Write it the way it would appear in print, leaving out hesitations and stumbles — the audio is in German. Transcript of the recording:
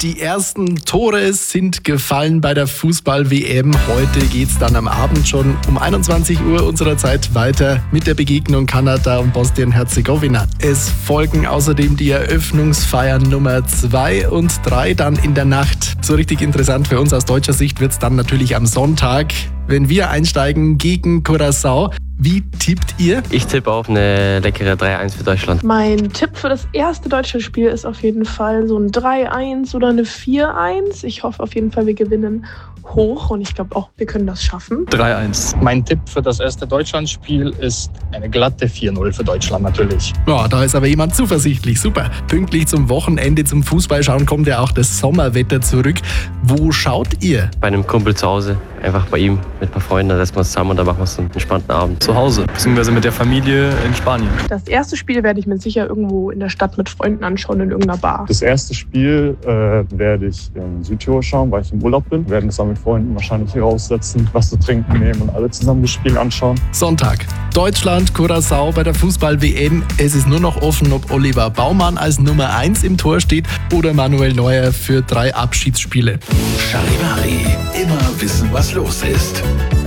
Die ersten Tore sind gefallen bei der Fußball-WM. Heute geht's dann am Abend schon um 21 Uhr unserer Zeit weiter mit der Begegnung Kanada und Bosnien-Herzegowina. Es folgen außerdem die Eröffnungsfeiern Nummer 2 und 3 dann in der Nacht. So richtig interessant für uns aus deutscher Sicht wird's dann natürlich am Sonntag, wenn wir einsteigen gegen Curaçao. Wie tippt ihr? Ich tippe auf eine leckere 3-1 für Deutschland. Mein Tipp für das erste deutsche Spiel ist auf jeden Fall so ein 3-1 oder eine 4-1. Ich hoffe auf jeden Fall, wir gewinnen hoch und ich glaube auch, wir können das schaffen. 3-1. Mein Tipp für das erste Deutschlandspiel ist eine glatte 4-0 für Deutschland natürlich. Ja, da ist aber jemand zuversichtlich. Super. Pünktlich zum Wochenende zum Fußballschauen kommt ja auch das Sommerwetter zurück. Wo schaut ihr? Bei einem Kumpel zu Hause, einfach bei ihm mit ein paar Freunden, da setzen wir uns zusammen und dann machen wir so einen entspannten Abend. Zu Hause, beziehungsweise mit der Familie in Spanien. Das erste Spiel werde ich mir sicher irgendwo in der Stadt mit Freunden anschauen, in irgendeiner Bar. Das erste Spiel werde ich in Südtirol schauen, weil ich im Urlaub bin. Wir werden uns dann mit Freunden wahrscheinlich hier raussetzen, was zu trinken nehmen und alle zusammen das Spiel anschauen. Sonntag. Deutschland, Curaçao bei der Fußball-WM. Es ist nur noch offen, ob Oliver Baumann als Nummer 1 im Tor steht oder Manuel Neuer für 3 Abschiedsspiele. Charivari, immer wissen, was los ist.